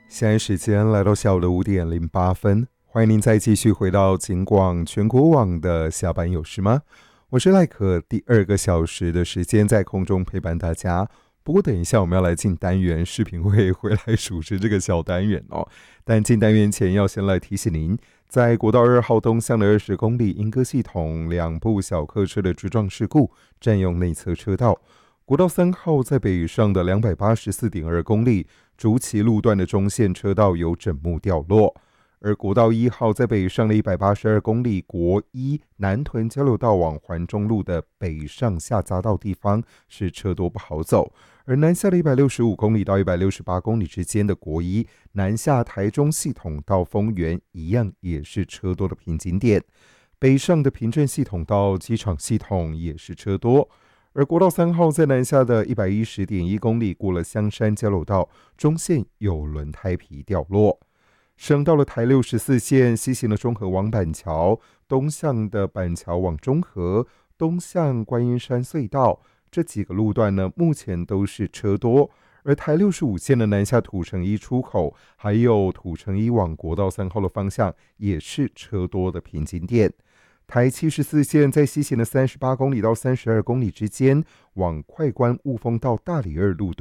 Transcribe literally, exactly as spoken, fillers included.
现在时间来到下午的五点零八分，欢迎您再继续回到警广全国网的下班有事吗？我是赖可，第二个小时的时间在空中陪伴大家。不过等一下我们要来进单元，视频会回来主持这个小单元哦。但进单元前要先来提醒您，在国道二号东向的二十公里莺歌系统两部小客车的追撞事故，占用内侧车道。国道三号在北上的两百八十四点二公里，竹崎路段的中线车道有整木掉落。而国道一号在北上的一百八十二公里，国一南屯交流道往环中路的北上下匝道地方是车多不好走。而南下的一百六十五公里到一百六十八公里之间的国一南下台中系统到丰原一样也是车多的瓶颈点。北上的平镇系统到机场系统也是车多。而国道三号在南下的一百一十点一公里，过了香山交流道，中线有轮胎皮掉落。升到了台六十四线，西行的中和往板桥，东向的板桥往中和，东向观音山隧道，这几个路段呢，目前都是车多。而台六十五线的南下土城一出口，还有土城一往国道三号的方向，也是车多的瓶颈点。台七十四线在西行的三十八公里到三十二公里之间，往快关雾峰到大理二路段